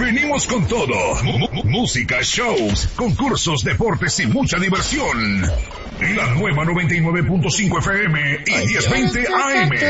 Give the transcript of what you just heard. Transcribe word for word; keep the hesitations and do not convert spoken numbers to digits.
venimos con todo. M- m- música, shows, concursos, deportes y mucha diversión. La nueva noventa y nueve punto cinco F M y diez veinte A M.